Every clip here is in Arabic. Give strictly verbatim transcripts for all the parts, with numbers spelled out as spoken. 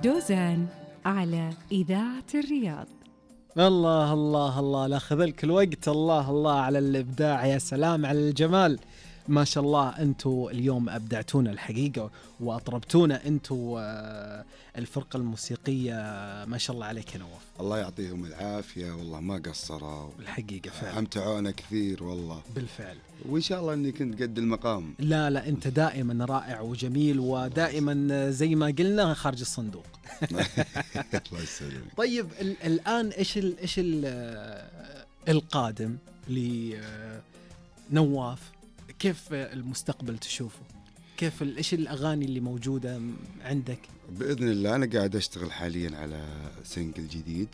دوزان على إذاعة الرياض. الله الله الله لا خذلك الوقت. الله الله على الإبداع، يا سلام على الجمال. ما شاء الله أنتوا اليوم أبدعتونا الحقيقة وأطربتونا أنتوا الفرقة الموسيقية. ما شاء الله عليك يا نواف. الله يعطيهم العافية، والله ما قصروا الحقيقة فعلا، أمتعونا كثير والله بالفعل. وإن شاء الله أني كنت قد المقام. لا لا أنت دائما رائع وجميل، ودائما زي ما قلنا خارج الصندوق. الله يسلمك. طيب الآن إيش ال إيش ال القادم لنواف؟ كيف المستقبل تشوفه؟ كيف إيش الأغاني اللي موجودة عندك؟ بإذن الله أنا قاعد أشتغل حاليا على سينجل جديد،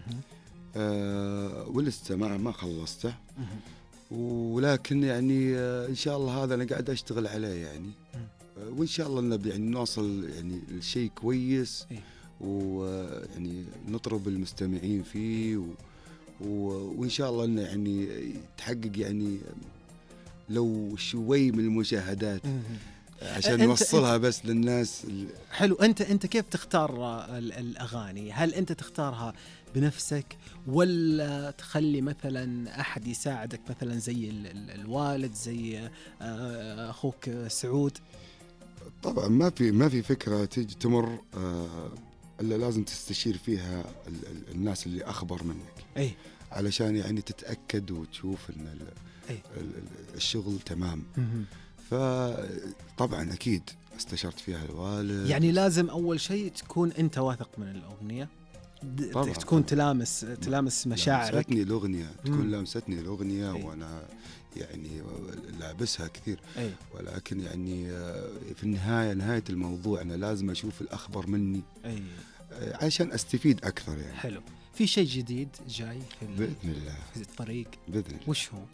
أه ولسه ما ما خلصته، ولكن يعني آه إن شاء الله هذا أنا قاعد أشتغل عليه يعني، آه وإن شاء الله نبي يعني نوصل يعني لشيء كويس، ويعني نطرب المستمعين فيه، و وإن شاء الله إنه يعني تحقق يعني لو شوي من المشاهدات عشان نوصلها بس للناس. حلو. أنت أنت كيف تختار الأغاني؟ هل أنت تختارها بنفسك ولا تخلي مثلا أحد يساعدك، مثلا زي الوالد، زي أخوك سعود؟ طبعا ما في ما في فكرة تيجي تمر إلا لازم تستشير فيها الناس اللي أخبر منك، أي علشان يعني تتأكد وتشوف إن الشغل تمام. فطبعا أكيد استشرت فيها الوالد. يعني لازم أول شيء تكون أنت واثق من الأغنية، طبعا تكون طبعا. تلامس تلامس مشاعرك، لامستني الأغنية، تكون لامستني الأغنية وأنا يعني لابسها كثير. أي. ولكن يعني في النهاية نهاية الموضوع أنا لازم أشوف الأخبر مني، أي. عشان أستفيد أكثر يعني. حلو. في شيء جديد جاي في بإذن الله في الطريق بإذن الله. وش هو؟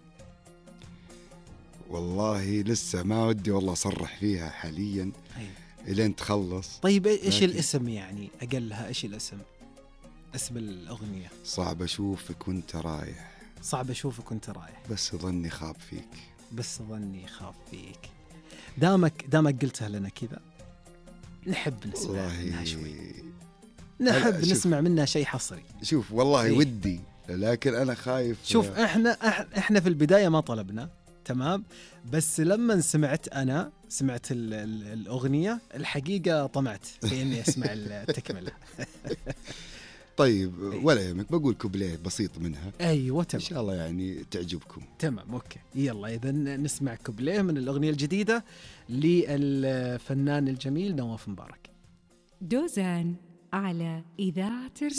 والله لسه ما ودي والله أصرح فيها حاليا إلين تخلص. طيب إيش الاسم يعني أقلها؟ إيش الاسم؟ اسم الأغنية؟ صعب أشوفك وانت رايح، صعب أشوفك وانت رايح، بس ظني خاب فيك، بس ظني خاب فيك. دامك دامك قلتها لنا كذا نحب نسمع منها شوي، نحب نسمع منها شيء حصري. شوف والله إيه؟ ودي، لكن أنا خايف. شوف إحنا إحنا في البداية ما طلبنا، تمام، بس لما سمعت أنا سمعت ال ال الأغنية الحقيقة طمعت في إني أسمع التكملة. طيب ولا يهمك، بقول كوبليه بسيط منها. أيوة تمام، إن شاء الله يعني تعجبكم. تمام أوكي، يلا إذا نسمع كوبليه من الأغنية الجديدة للفنان الجميل نواف مبارك. دوزان على إذاعة الرياض.